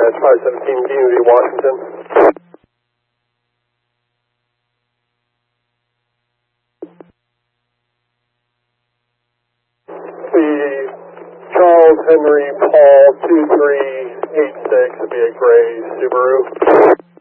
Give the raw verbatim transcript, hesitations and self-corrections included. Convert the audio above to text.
Dispatch five seventeen, Unity, Washington. The Charles Henry Paul two three eight six would be a gray Subaru.